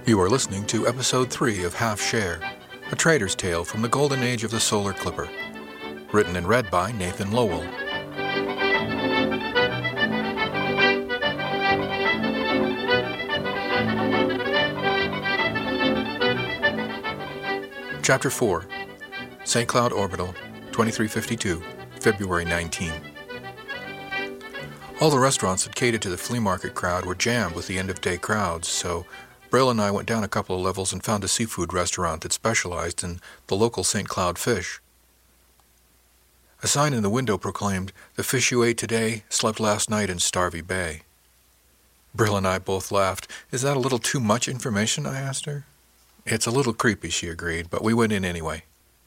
You are listening to Episode 3 of Half Share, a trader's tale from the golden age of the solar clipper. Written and read by Nathan Lowell. Chapter 4, St. Cloud Orbital, 2352, February 19. All the restaurants that catered to the flea market crowd were jammed with the end-of-day crowds, so Brill and I went down a couple of levels and found a seafood restaurant that specialized in the local St. Cloud fish. A sign in the window proclaimed, "The fish you ate today slept last night in Starvey Bay." Brill and I both laughed. "Is that a little too much information?" I asked her. "It's a little creepy," she agreed, but we went in anyway.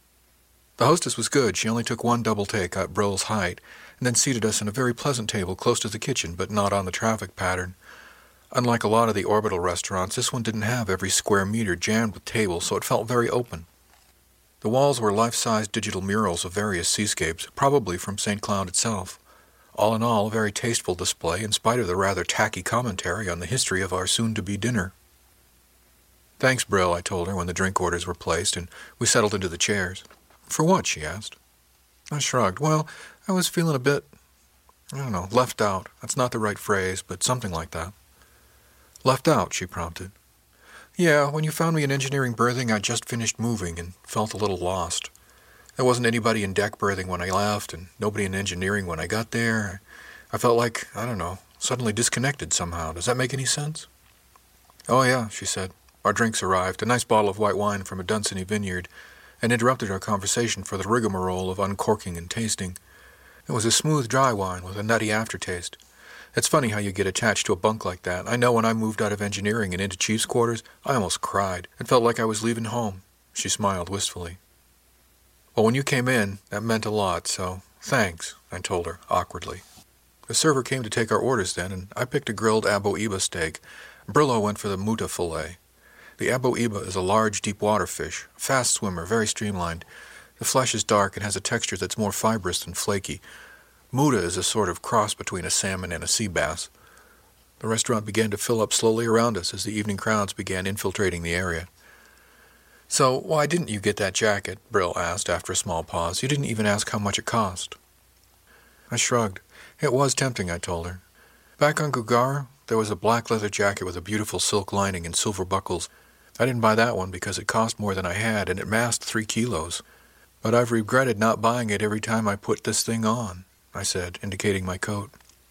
The hostess was good. She only took one double take at Brill's height, and then seated us in a very pleasant table close to the kitchen, but not on the traffic pattern. Unlike a lot of the orbital restaurants, this one didn't have every square meter jammed with tables, so it felt very open. The walls were life-size digital murals of various seascapes, probably from St. Cloud itself. All in all, a very tasteful display, in spite of the rather tacky commentary on the history of our soon-to-be dinner. "Thanks, Brill," I told her when the drink orders were placed, and we settled into the chairs. "For what?" she asked. I shrugged. "Well, I was feeling a bit, left out. That's not the right phrase, but something like that." "Left out?" she prompted. "Yeah, when you found me in engineering berthing, I just finished moving and felt a little lost. There wasn't anybody in deck berthing when I left, and nobody in engineering when I got there. I felt like, suddenly disconnected somehow. Does that make any sense?" "Oh yeah," she said. Our drinks arrived, a nice bottle of white wine from a Dunsany vineyard, and interrupted our conversation for the rigmarole of uncorking and tasting. It was a smooth, dry wine with a nutty aftertaste. It's funny how you get attached to a bunk like that. I know when I moved out of engineering and into chief's quarters, I almost cried. It felt like I was leaving home. She smiled wistfully. "Well, when you came in, that meant a lot, so thanks," I told her, awkwardly. The server came to take our orders then, and I picked a grilled aboiba steak. Brillo went for the muta fillet. The aboiba is a large, deep-water fish, a fast swimmer, very streamlined. The flesh is dark and has a texture that's more fibrous than flaky. Muta is a sort of cross between a salmon and a sea bass. The restaurant began to fill up slowly around us as the evening crowds began infiltrating the area. "So, why didn't you get that jacket?" Brill asked after a small pause. "You didn't even ask how much it cost." I shrugged. It was tempting, I told her. Back on Gugara, there was a black leather jacket with a beautiful silk lining and silver buckles. I didn't buy that one because it cost more than I had, and it massed 3 kilos. But I've regretted not buying it every time I put this thing on, I said, indicating my coat.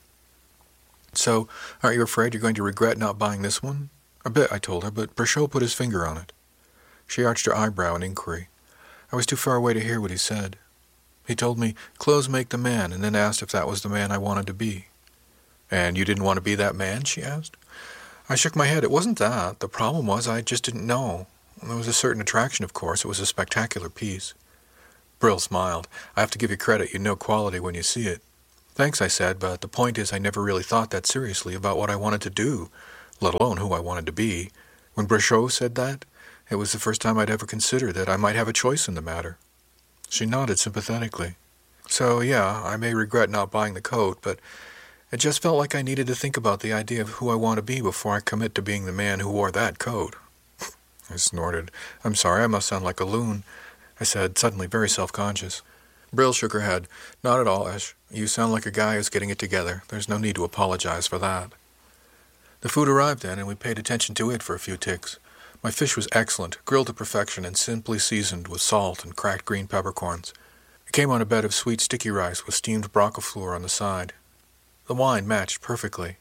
"So, aren't you afraid you're going to regret not buying this one?" "A bit," I told her, but Brichot put his finger on it. She arched her eyebrow in inquiry. I was too far away to hear what he said. He told me, "Clothes make the man," and then asked if that was the man I wanted to be. "And you didn't want to be that man?" she asked. I shook my head. It wasn't that. The problem was I just didn't know. There was a certain attraction, of course. It was a spectacular piece. Brill smiled. "I have to give you credit. You know quality when you see it." "Thanks," I said, but the point is I never really thought that seriously about what I wanted to do, let alone who I wanted to be. When Brichot said that, it was the first time I'd ever considered that I might have a choice in the matter. She nodded sympathetically. "So, yeah, I may regret not buying the coat, but it just felt like I needed to think about the idea of who I want to be before I commit to being the man who wore that coat." I snorted. "I'm sorry, I must sound like a loon," I said, suddenly very self-conscious. Brill shook her head. "Not at all, Esh. You sound like a guy who's getting it together. There's no need to apologize for that." The food arrived then, and we paid attention to it for a few ticks. My fish was excellent, grilled to perfection and simply seasoned with salt and cracked green peppercorns. It came on a bed of sweet sticky rice with steamed brocafleur on the side. The wine matched perfectly.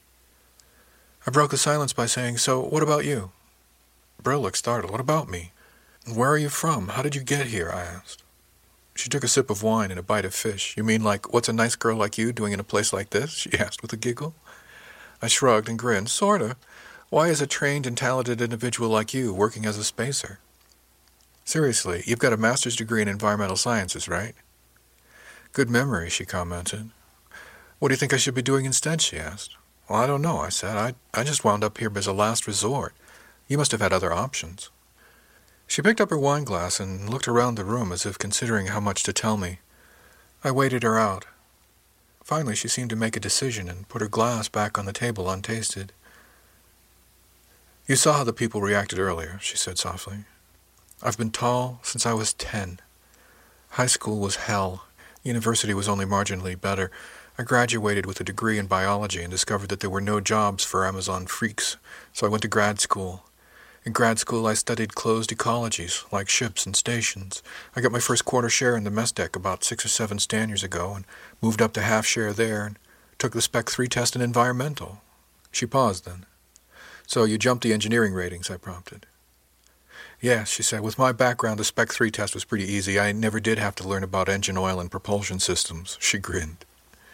I broke the silence by saying, "So, what about you?" Brill looked startled. "What about me?" "Where are you from? How did you get here?" I asked. She took a sip of wine and a bite of fish. "You mean like, what's a nice girl like you doing in a place like this?" she asked with a giggle. I shrugged and grinned. "Sorta. Why is a trained and talented individual like you working as a spacer?" "Seriously, you've got a master's degree in environmental sciences, right?" "Good memory," she commented. "What do you think I should be doing instead?" she asked. "Well, I don't know," I said. I just wound up here as a last resort. You must have had other options." She picked up her wine glass and looked around the room as if considering how much to tell me. I waited her out. Finally, she seemed to make a decision and put her glass back on the table untasted. You saw how the people reacted earlier, she said softly. I've been tall since I was 10. High school was hell. University was only marginally better. I graduated with a degree in biology and discovered that there were no jobs for Amazon freaks, so I went to grad school. In grad school, I studied closed ecologies, like ships and stations. I got my first quarter share in the mess deck about 6 or 7 stand years ago and moved up to half share there and took the Spec 3 test in environmental. She paused then. So you jumped the engineering ratings, I prompted. Yes, she said. With my background, the Spec 3 test was pretty easy. I never did have to learn about engine oil and propulsion systems. She grinned.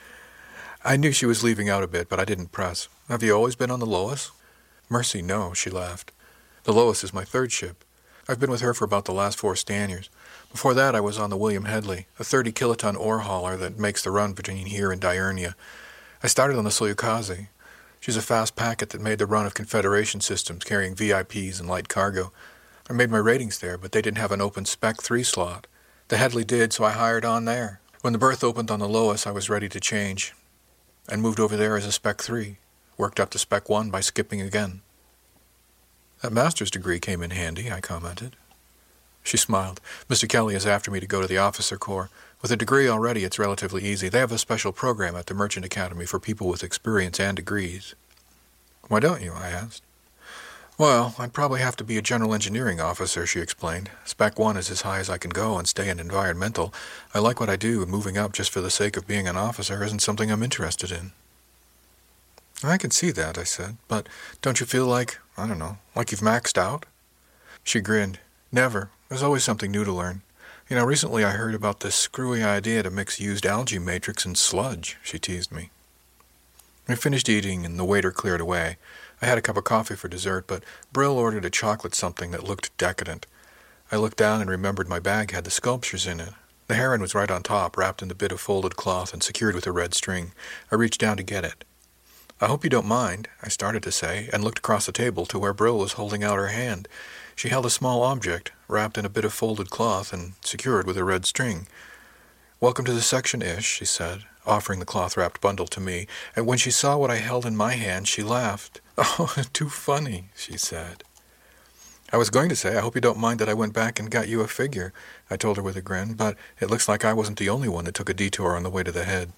I knew she was leaving out a bit, but I didn't press. Have you always been on the Lois? Mercy, no, she laughed. The Lois is my third ship. I've been with her for about the last 4 stand years. Before that, I was on the William Hedley, a 30-kiloton ore hauler that makes the run between here and Diurnia. I started on the Soyukaze. She's a fast packet that made the run of Confederation systems carrying VIPs and light cargo. I made my ratings there, but they didn't have an open Spec 3 slot. The Hedley did, so I hired on there. When the berth opened on the Lois, I was ready to change, and moved over there as a Spec 3. Worked up to Spec 1 by skipping again. That master's degree came in handy, I commented. She smiled. Mr. Kelly is after me to go to the officer corps. With a degree already, it's relatively easy. They have a special program at the Merchant Academy for people with experience and degrees. Why don't you? I asked. Well, I'd probably have to be a general engineering officer, she explained. Spec 1 is as high as I can go and stay in environmental. I like what I do, and moving up just for the sake of being an officer isn't something I'm interested in. I can see that, I said, but don't you feel like, I don't know, like you've maxed out? She grinned. Never. There's always something new to learn. You know, recently I heard about this screwy idea to mix used algae matrix and sludge, she teased me. I finished eating and the waiter cleared away. I had a cup of coffee for dessert, but Brill ordered a chocolate something that looked decadent. I looked down and remembered my bag had the sculptures in it. The heron was right on top, wrapped in the bit of folded cloth and secured with a red string. I reached down to get it. I hope you don't mind, I started to say, and looked across the table to where Brill was holding out her hand. She held a small object, wrapped in a bit of folded cloth and secured with a red string. Welcome to the section, Ish, she said, offering the cloth-wrapped bundle to me, and when she saw what I held in my hand, she laughed. Oh, too funny, she said. I was going to say, I hope you don't mind that I went back and got you a figure, I told her with a grin, but it looks like I wasn't the only one that took a detour on the way to the head.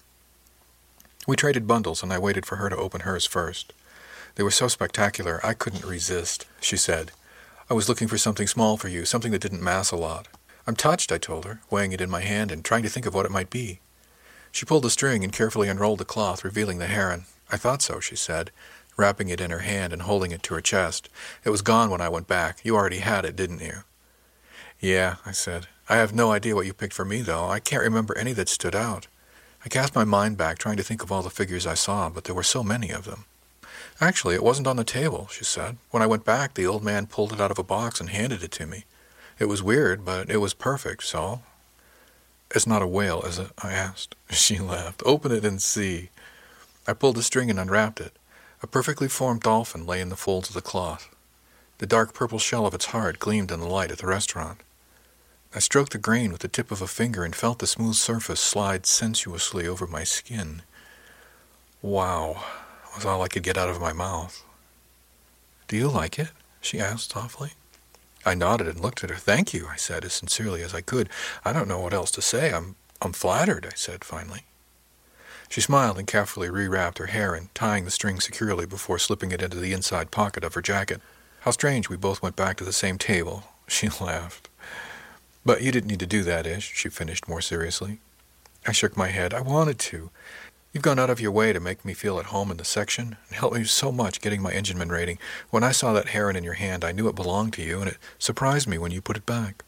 We traded bundles, and I waited for her to open hers first. They were so spectacular, I couldn't resist, she said. I was looking for something small for you, something that didn't mass a lot. I'm touched, I told her, weighing it in my hand and trying to think of what it might be. She pulled the string and carefully unrolled the cloth, revealing the heron. I thought so, she said, wrapping it in her hand and holding it to her chest. It was gone when I went back. You already had it, didn't you? Yeah, I said. I have no idea what you picked for me, though. I can't remember any that stood out. I cast my mind back, trying to think of all the figures I saw, but there were so many of them. Actually, it wasn't on the table, she said. When I went back, the old man pulled it out of a box and handed it to me. It was weird, but it was perfect, so... It's not a whale, is it? I asked. She laughed. Open it and see. I pulled the string and unwrapped it. A perfectly formed dolphin lay in the folds of the cloth. The dark purple shell of its heart gleamed in the light at the restaurant. I stroked the grain with the tip of a finger and felt the smooth surface slide sensuously over my skin. Wow, was all I could get out of my mouth. Do you like it? She asked softly. I nodded and looked at her. Thank you, I said, as sincerely as I could. I don't know what else to say. I'm flattered, I said finally. She smiled and carefully rewrapped her heron, tying the string securely before slipping it into the inside pocket of her jacket. How strange we both went back to the same table. She laughed. But you didn't need to do that, Ish, she finished more seriously. I shook my head. I wanted to. You've gone out of your way to make me feel at home in the section, and helped me so much getting my engineman rating. When I saw that heron in your hand, I knew it belonged to you, and it surprised me when you put it back.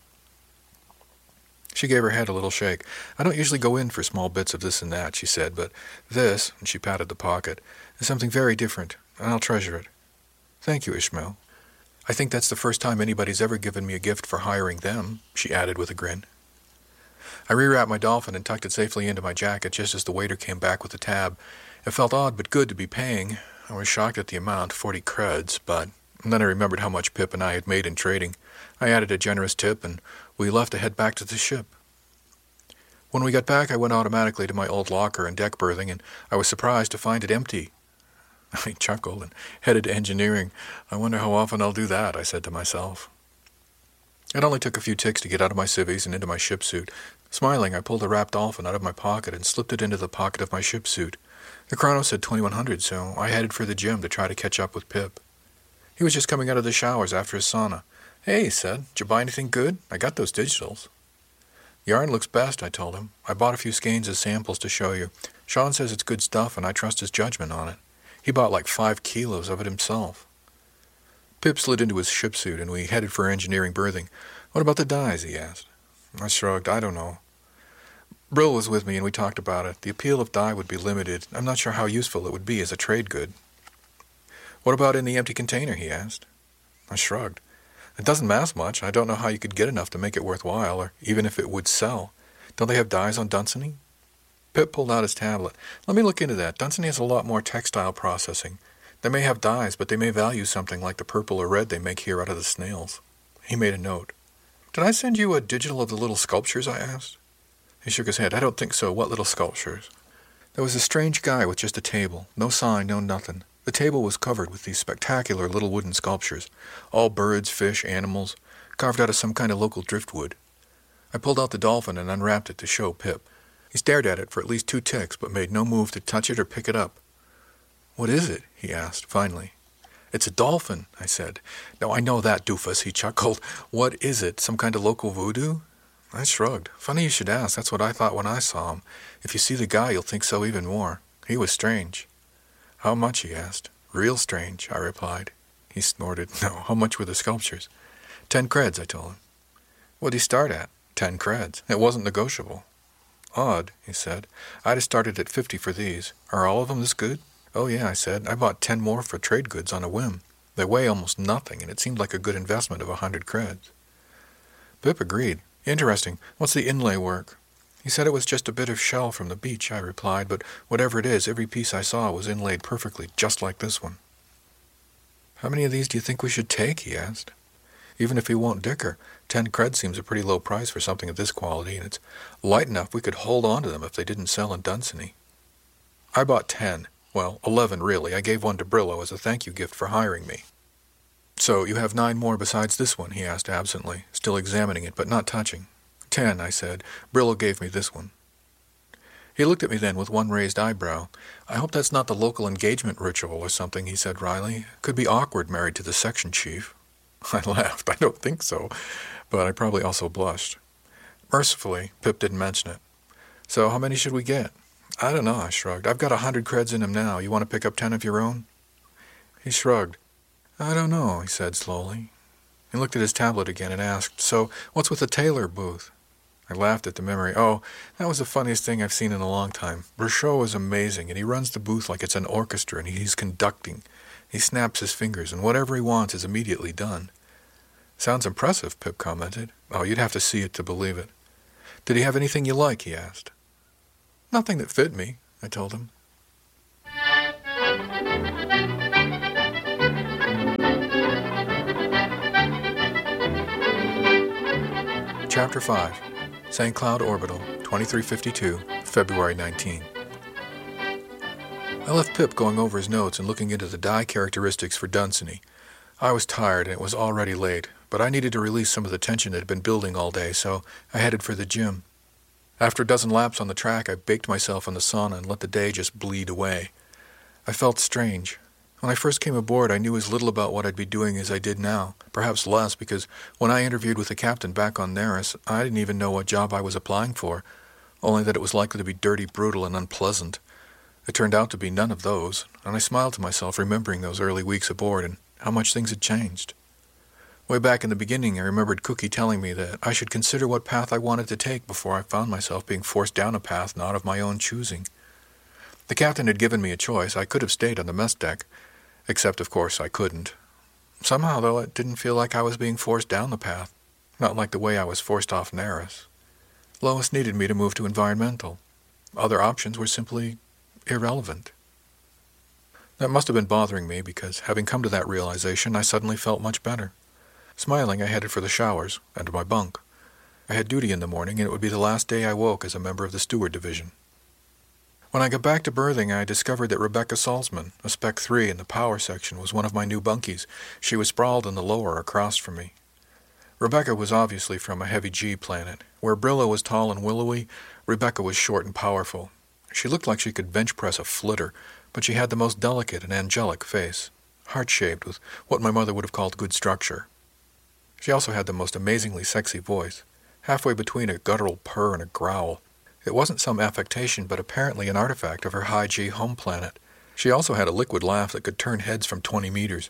She gave her head a little shake. I don't usually go in for small bits of this and that, she said, but this, and she patted the pocket, is something very different, and I'll treasure it. Thank you, Ishmael. I think that's the first time anybody's ever given me a gift for hiring them, she added with a grin. I rewrapped my dolphin and tucked it safely into my jacket just as the waiter came back with the tab. It felt odd but good to be paying. I was shocked at the amount, 40 creds, but then I remembered how much Pip and I had made in trading. I added a generous tip, and we left to head back to the ship. When we got back, I went automatically to my old locker and deck berthing, and I was surprised to find it empty. I chuckled and headed to engineering. I wonder how often I'll do that, I said to myself. It only took a few ticks to get out of my civvies and into my ship suit. Smiling, I pulled a wrapped dolphin out of my pocket and slipped it into the pocket of my ship suit. The chrono said 2100, so I headed for the gym to try to catch up with Pip. He was just coming out of the showers after his sauna. Hey, he said, did you buy anything good? I got those digitals. Yarn looks best, I told him. I bought a few skeins as samples to show you. Sean says it's good stuff, and I trust his judgment on it. He bought like 5 kilos of it himself. Pip slid into his ship suit, and we headed for engineering berthing. What about the dyes, he asked. I shrugged. I don't know. Brill was with me, and we talked about it. The appeal of dye would be limited. I'm not sure how useful it would be as a trade good. What about in the empty container, he asked. I shrugged. It doesn't mass much. I don't know how you could get enough to make it worthwhile, or even if it would sell. Don't they have dyes on Dunsany? Pip pulled out his tablet. Let me look into that. Dunsany has a lot more textile processing. They may have dyes, but they may value something like the purple or red they make here out of the snails. He made a note. Did I send you a digital of the little sculptures, I asked. He shook his head. I don't think so. What little sculptures? There was a strange guy with just a table. No sign, no nothing. The table was covered with these spectacular little wooden sculptures. All birds, fish, animals, carved out of some kind of local driftwood. I pulled out the dolphin and unwrapped it to show Pip. He stared at it for at least 2 ticks, but made no move to touch it or pick it up. What is it? He asked, finally. It's a dolphin, I said. No, I know that, doofus, he chuckled. What is it? Some kind of local voodoo? I shrugged. Funny you should ask. That's what I thought when I saw him. If you see the guy, you'll think so even more. He was strange. How much, he asked. Real strange, I replied. He snorted. No, how much were the sculptures? 10 creds, I told him. What'd he start at? 10 creds. It wasn't negotiable. Odd, he said. I'd have started at 50 for these. Are all of them this good? Oh, yeah, I said. I bought 10 more for trade goods on a whim. They weigh almost nothing, and it seemed like a good investment of 100 creds. Pip agreed. Interesting. What's the inlay work? He said it was just a bit of shell from the beach, I replied, but whatever it is, every piece I saw was inlaid perfectly, just like this one. How many of these do you think we should take? He asked. Even if he won't dicker, 10 creds seems a pretty low price for something of this quality, and it's light enough we could hold on to them if they didn't sell in Dunsany. I bought 10. Well, 11 really. I gave one to Brillo as a thank you gift for hiring me. So you have 9 more besides this one? He asked absently, still examining it, but not touching. 10, I said. Brillo gave me this one. He looked at me then with one raised eyebrow. I hope that's not the local engagement ritual or something, he said wryly. Could be awkward married to the section chief. I laughed. I don't think so, but I probably also blushed. Mercifully, Pip didn't mention it. So how many should we get? I don't know, I shrugged. I've got 100 creds in him now. You want to pick up 10 of your own? He shrugged. I don't know, he said slowly. He looked at his tablet again and asked, So, what's with the Taylor booth? I laughed at the memory. Oh, that was the funniest thing I've seen in a long time. Brichot is amazing, and he runs the booth like it's an orchestra, and he's conducting. He snaps his fingers, and whatever he wants is immediately done. Sounds impressive, Pip commented. Oh, you'd have to see it to believe it. Did he have anything you like, he asked. Nothing that fit me, I told him. Chapter 5, St. Cloud Orbital, 2352, February 19. I left Pip going over his notes and looking into the dye characteristics for Dunsany. I was tired and it was already late, but I needed to release some of the tension that had been building all day, so I headed for the gym. After a dozen laps on the track, I baked myself in the sauna and let the day just bleed away. I felt strange. When I first came aboard, I knew as little about what I'd be doing as I did now, perhaps less, because when I interviewed with the captain back on Neris, I didn't even know what job I was applying for, only that it was likely to be dirty, brutal, and unpleasant. It turned out to be none of those, and I smiled to myself remembering those early weeks aboard and how much things had changed. Way back in the beginning, I remembered Cookie telling me that I should consider what path I wanted to take before I found myself being forced down a path not of my own choosing. The captain had given me a choice. I could have stayed on the mess deck, except, of course, I couldn't. Somehow, though, it didn't feel like I was being forced down the path, not like the way I was forced off Neris. Lois needed me to move to environmental. Other options were simply irrelevant. That must have been bothering me because, having come to that realization, I suddenly felt much better. Smiling, I headed for the showers and to my bunk. I had duty in the morning, and it would be the last day I woke as a member of the steward division. When I got back to berthing, I discovered that Rebecca Salzman, a Spec 3 in the power section, was one of my new bunkies. She was sprawled in the lower across from me. Rebecca was obviously from a heavy G planet. Where Brilla was tall and willowy, Rebecca was short and powerful. She looked like she could bench press a flitter, but she had the most delicate and angelic face, heart-shaped with what my mother would have called good structure. She also had the most amazingly sexy voice, halfway between a guttural purr and a growl. It wasn't some affectation, but apparently an artifact of her high G home planet. She also had a liquid laugh that could turn heads from 20 meters.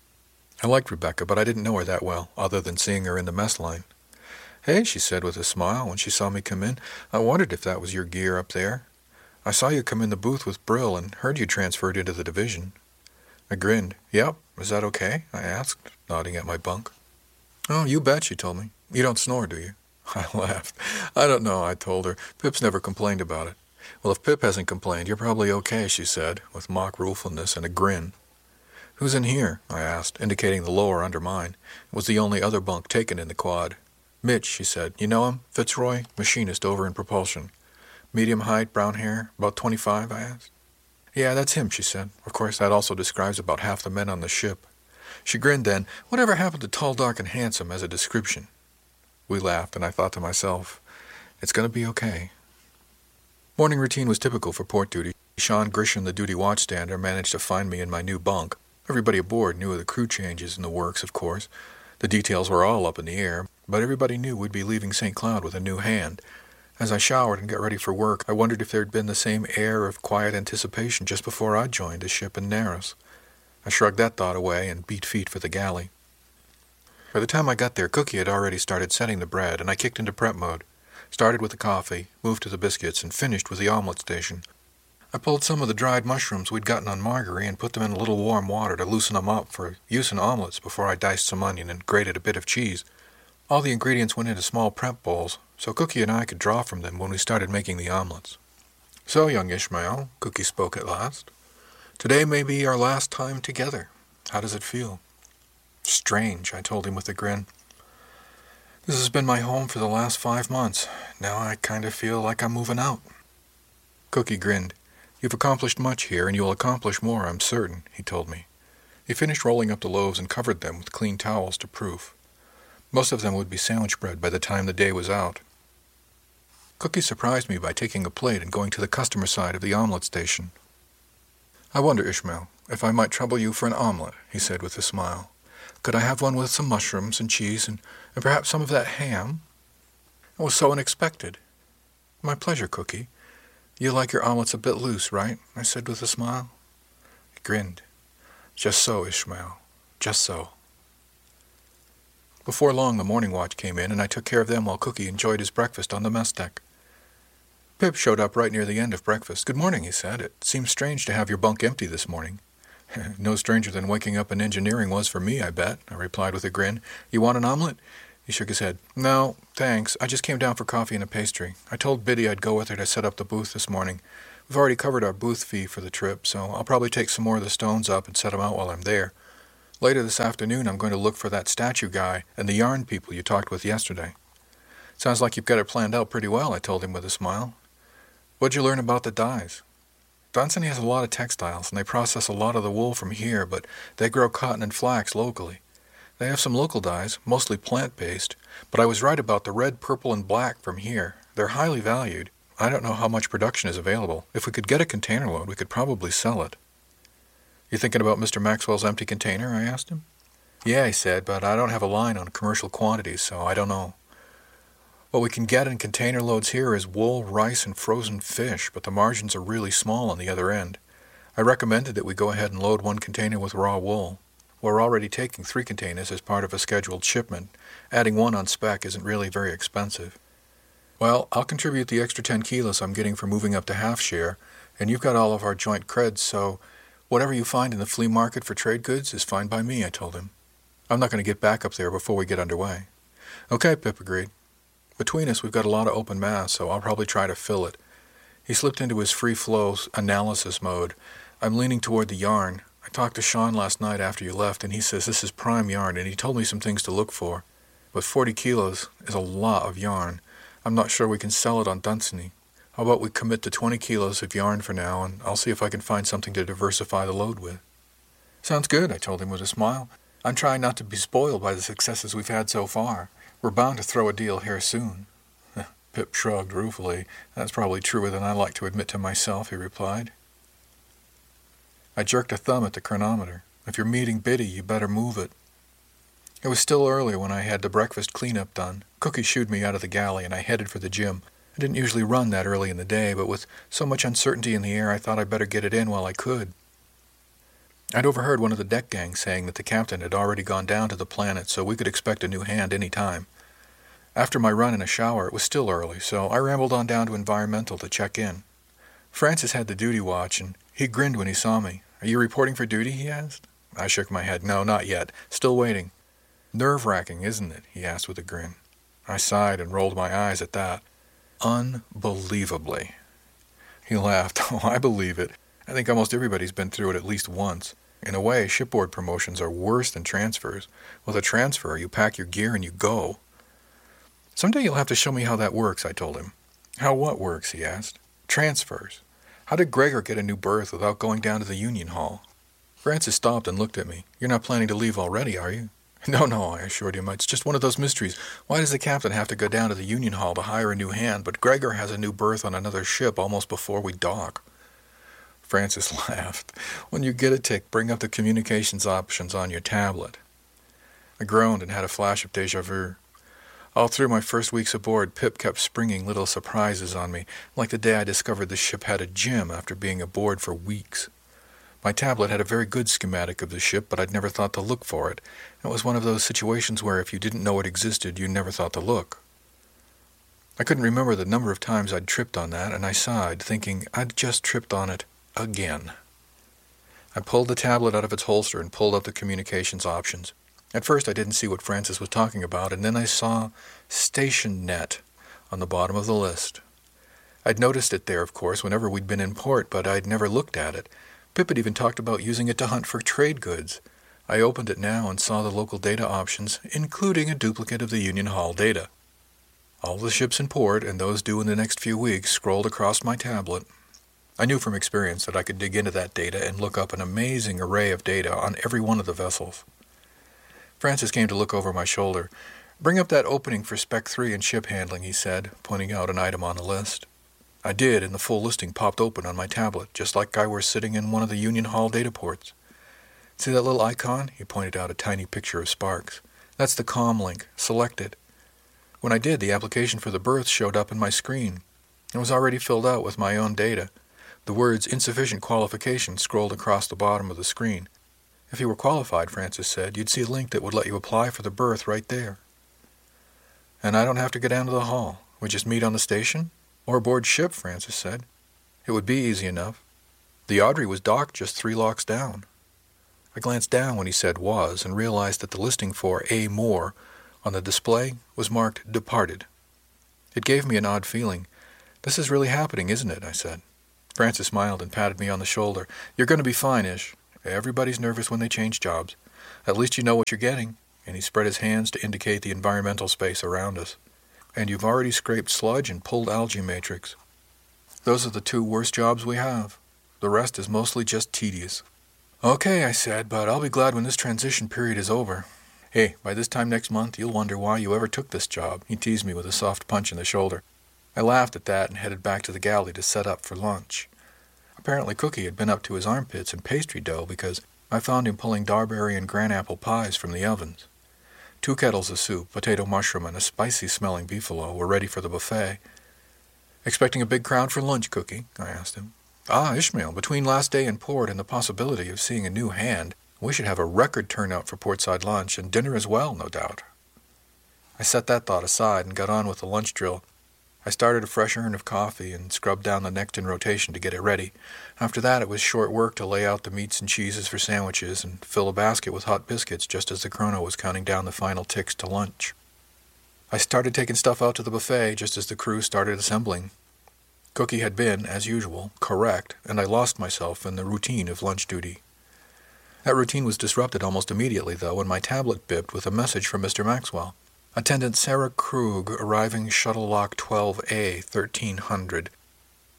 I liked Rebecca, but I didn't know her that well, other than seeing her in the mess line. "Hey," she said with a smile when she saw me come in. "I wondered if that was your gear up there. I saw you come in the booth with Brill and heard you transferred into the division." I grinned. "Yep, is that okay?" I asked, nodding at my bunk. "Oh, you bet," she told me. "You don't snore, do you?" I laughed. "I don't know," I told her. "Pip's never complained about it." "Well, if Pip hasn't complained, you're probably okay," she said, with mock ruefulness and a grin. "Who's in here?" I asked, indicating the lower under mine. It was the only other bunk taken in the quad. "Mitch," she said. "You know him? Fitzroy, machinist over in propulsion. Medium height, brown hair, about 25, I asked. "Yeah, that's him," she said. "Of course, that also describes about half the men on the ship." She grinned then. "Whatever happened to tall, dark, and handsome as a description?" We laughed, and I thought to myself, it's going to be okay. Morning routine was typical for port duty. Sean Grisham, the duty watchstander, managed to find me in my new bunk. Everybody aboard knew of the crew changes in the works, of course. The details were all up in the air, but everybody knew we'd be leaving St. Cloud with a new hand. As I showered and got ready for work, I wondered if there'd been the same air of quiet anticipation just before I joined the ship in Naros. I shrugged that thought away and beat feet for the galley. By the time I got there, Cookie had already started setting the bread, and I kicked into prep mode. Started with the coffee, moved to the biscuits, and finished with the omelet station. I pulled some of the dried mushrooms we'd gotten on Marguerite and put them in a little warm water to loosen them up for use in omelets before I diced some onion and grated a bit of cheese. All the ingredients went into small prep bowls, so Cookie and I could draw from them when we started making the omelets. "So, young Ishmael," Cookie spoke at last, "today may be our last time together. How does it feel?" "Strange," I told him with a grin. "This has been my home for the last 5 months. Now I kind of feel like I'm moving out." Cookie grinned. "You've accomplished much here, and you'll accomplish more, I'm certain," he told me. He finished rolling up the loaves and covered them with clean towels to proof. Most of them would be sandwich bread by the time the day was out. Cookie surprised me by taking a plate and going to the customer side of the omelet station. "I wonder, Ishmael, if I might trouble you for an omelet," he said with a smile. "Could I have one with some mushrooms and cheese and perhaps some of that ham?" It was so unexpected. "My pleasure, Cookie. You like your omelets a bit loose, right?" I said with a smile. He grinned. "Just so, Ishmael. Just so." Before long, the morning watch came in, and I took care of them while Cookie enjoyed his breakfast on the mess deck. Pip showed up right near the end of breakfast. "Good morning," he said. "It seems strange to have your bunk empty this morning." "No stranger than waking up in engineering was for me, I bet," I replied with a grin. "You want an omelet?" He shook his head. "No, thanks. I just came down for coffee and a pastry. I told Biddy I'd go with her to set up the booth this morning. We've already covered our booth fee for the trip, so I'll probably take some more of the stones up and set them out while I'm there. Later this afternoon, I'm going to look for that statue guy and the yarn people you talked with yesterday." "Sounds like you've got it planned out pretty well," I told him with a smile. "What'd you learn about the dyes?" "Dunsany has a lot of textiles, and they process a lot of the wool from here, but they grow cotton and flax locally. They have some local dyes, mostly plant-based, but I was right about the red, purple, and black from here. They're highly valued. I don't know how much production is available. If we could get a container load, we could probably sell it." "You thinking about Mr. Maxwell's empty container?" I asked him. "Yeah," he said, "but I don't have a line on commercial quantities, so I don't know. What we can get in container loads here is wool, rice, and frozen fish, but the margins are really small on the other end. I recommended that we go ahead and load 1 container with raw wool. We're already taking 3 containers as part of a scheduled shipment. Adding 1 on spec isn't really very expensive." "Well, I'll contribute the extra 10 kilos I'm getting for moving up to half share, and you've got all of our joint creds, so whatever you find in the flea market for trade goods is fine by me," I told him. "I'm not going to get back up there before we get underway." "Okay," Pip agreed. "Between us, we've got a lot of open mass, so I'll probably try to fill it." He slipped into his free-flow analysis mode. "I'm leaning toward the yarn. I talked to Sean last night after you left, and he says this is prime yarn, and he told me some things to look for. But 40 kilos is a lot of yarn. I'm not sure we can sell it on Dunsany. How about we commit to 20 kilos of yarn for now, and I'll see if I can find something to diversify the load with. Sounds good, I told him with a smile. I'm trying not to be spoiled by the successes we've had so far. We're bound to throw a deal here soon. Pip shrugged ruefully. That's probably truer than I like to admit to myself, he replied. I jerked a thumb at the chronometer. If you're meeting Biddy, you better move it. It was still early when I had the breakfast cleanup done. Cookie shooed me out of the galley, and I headed for the gym. I didn't usually run that early in the day, but with so much uncertainty in the air, I thought I'd better get it in while I could. I'd overheard one of the deck gang saying that the captain had already gone down to the planet, so we could expect a new hand any time. After my run in a shower, it was still early, so I rambled on down to Environmental to check in. Francis had the duty watch, and he grinned when he saw me. Are you reporting for duty, he asked. I shook my head. No, not yet. Still waiting. Nerve-wracking, isn't it? He asked with a grin. I sighed and rolled my eyes at that. Unbelievably. He laughed. Oh, I believe it. I think almost everybody's been through it at least once. In a way, shipboard promotions are worse than transfers. With a transfer, you pack your gear and you go. Someday you'll have to show me how that works, I told him. How what works, he asked. Transfers. How did Gregor get a new berth without going down to the Union Hall? Francis stopped and looked at me. You're not planning to leave already, are you? No, I assured him. It's just one of those mysteries. Why does the captain have to go down to the Union Hall to hire a new hand, but Gregor has a new berth on another ship almost before we dock? Francis laughed. When you get a tick, bring up the communications options on your tablet. I groaned and had a flash of déjà vu. All through my first weeks aboard, Pip kept springing little surprises on me, like the day I discovered the ship had a gym after being aboard for weeks. My tablet had a very good schematic of the ship, but I'd never thought to look for it. It was one of those situations where if you didn't know it existed, you never thought to look. I couldn't remember the number of times I'd tripped on that, and I sighed, thinking I'd just tripped on it again. I pulled the tablet out of its holster and pulled up the communications options. At first I didn't see what Francis was talking about, and then I saw StationNet on the bottom of the list. I'd noticed it there, of course, whenever we'd been in port, but I'd never looked at it. Pip had even talked about using it to hunt for trade goods. I opened it now and saw the local data options, including a duplicate of the Union Hall data. All the ships in port and those due in the next few weeks scrolled across my tablet. I knew from experience that I could dig into that data and look up an amazing array of data on every one of the vessels. Francis came to look over my shoulder. Bring up that opening for Spec 3 and ship handling, he said, pointing out an item on the list. I did, and the full listing popped open on my tablet, just like I were sitting in one of the Union Hall data ports. See that little icon? He pointed out a tiny picture of Sparks. That's the comm link. Select it. When I did, the application for the berth showed up in my screen. It was already filled out with my own data. The words insufficient qualification scrolled across the bottom of the screen. If you were qualified, Francis said, you'd see a link that would let you apply for the berth right there. And I don't have to go down to the hall. We just meet on the station? Or aboard ship, Francis said. It would be easy enough. The Audrey was docked just 3 locks down. I glanced down when he said was and realized that the listing for A. Moore on the display was marked Departed. It gave me an odd feeling. This is really happening, isn't it? I said. Francis smiled and patted me on the shoulder. You're going to be fine, Ish. Everybody's nervous when they change jobs. At least you know what you're getting. And he spread his hands to indicate the environmental space around us. And you've already scraped sludge and pulled algae matrix. Those are the 2 worst jobs we have. The rest is mostly just tedious. Okay, I said, but I'll be glad when this transition period is over. Hey, by this time next month, you'll wonder why you ever took this job, he teased me with a soft punch in the shoulder. I laughed at that and headed back to the galley to set up for lunch. Apparently Cookie had been up to his armpits in pastry dough because I found him pulling Darberry and granapple pies from the ovens. 2 kettles of soup, potato mushroom, and a spicy-smelling beefalo were ready for the buffet. Expecting a big crowd for lunch, Cookie? I asked him. Ishmael, between last day in port and the possibility of seeing a new hand, we should have a record turnout for portside lunch and dinner as well, no doubt. I set that thought aside and got on with the lunch drill. I started a fresh urn of coffee and scrubbed down the next in rotation to get it ready. After that, it was short work to lay out the meats and cheeses for sandwiches and fill a basket with hot biscuits just as the chrono was counting down the final ticks to lunch. I started taking stuff out to the buffet just as the crew started assembling. Cookie had been, as usual, correct, and I lost myself in the routine of lunch duty. That routine was disrupted almost immediately, though, when my tablet bipped with a message from Mr. Maxwell. Attendant Sarah Krug, arriving Shuttle Lock 12A, 1300.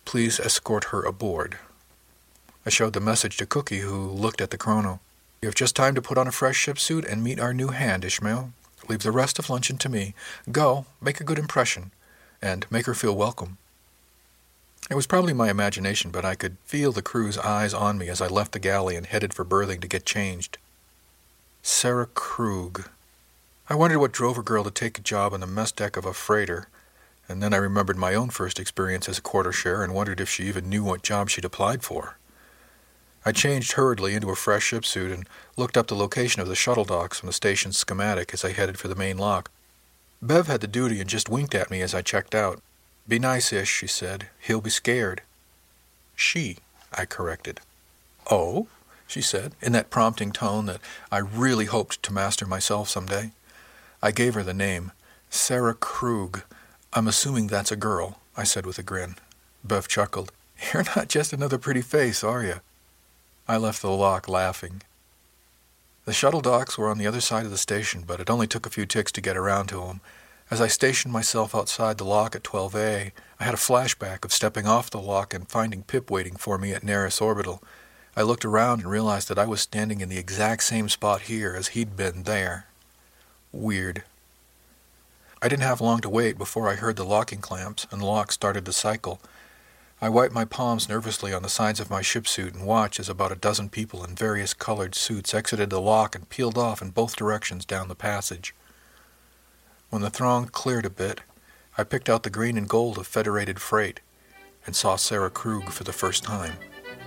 Please escort her aboard. I showed the message to Cookie, who looked at the chrono. You have just time to put on a fresh ship suit and meet our new hand, Ishmael. Leave the rest of luncheon to me. Go, make a good impression, and make her feel welcome. It was probably my imagination, but I could feel the crew's eyes on me as I left the galley and headed for berthing to get changed. Sarah Krug. I wondered what drove a girl to take a job on the mess deck of a freighter, and then I remembered my own first experience as a quarter share and wondered if she even knew what job she'd applied for. I changed hurriedly into a fresh ship suit and looked up the location of the shuttle docks from the station's schematic as I headed for the main lock. Bev had the duty and just winked at me as I checked out. Be nice, Ish, she said. He'll be scared. She, I corrected. Oh, she said, in that prompting tone that I really hoped to master myself someday. I gave her the name, Sarah Krug. I'm assuming that's a girl, I said with a grin. Bev chuckled. You're not just another pretty face, are you? I left the lock laughing. The shuttle docks were on the other side of the station, but it only took a few ticks to get around to them. As I stationed myself outside the lock at 12A, I had a flashback of stepping off the lock and finding Pip waiting for me at Neris Orbital. I looked around and realized that I was standing in the exact same spot here as he'd been there. Weird. I didn't have long to wait before I heard the locking clamps, and the lock started to cycle. I wiped my palms nervously on the sides of my ship suit and watched as about a dozen people in various colored suits exited the lock and peeled off in both directions down the passage. When the throng cleared a bit, I picked out the green and gold of Federated Freight and saw Sarah Krug for the first time.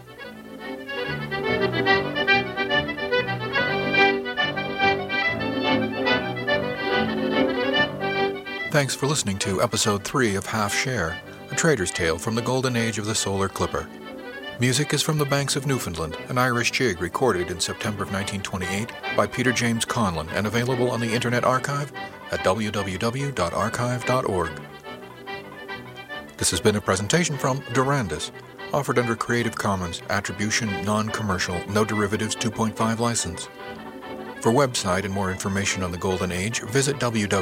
Thanks for listening to Episode 3 of Half Share, a trader's tale from the golden age of the solar clipper. Music is from the Banks of Newfoundland, an Irish jig recorded in September of 1928 by Peter James Conlon and available on the Internet Archive at www.archive.org. This has been a presentation from Durandus, offered under Creative Commons Attribution Non-Commercial No Derivatives 2.5 license. For website and more information on the Golden Age, visit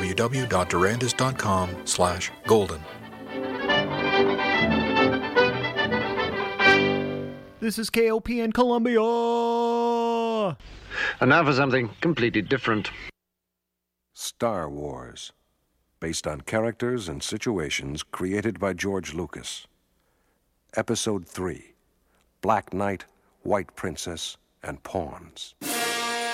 www.durandus.com/golden. This is KOP in Columbia. And now for something completely different. Star Wars, based on characters and situations created by George Lucas. Episode 3, Black Knight, White Princess, and Pawns.